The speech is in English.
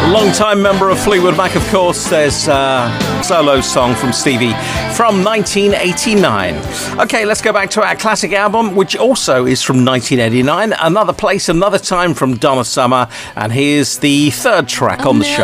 Long-time member of Fleetwood Mac, of course. There's a solo song from Stevie from 1989. Okay, let's go back to our classic album, which also is from 1989. Another Place, Another Time from Donna Summer. And here's the third track on the show.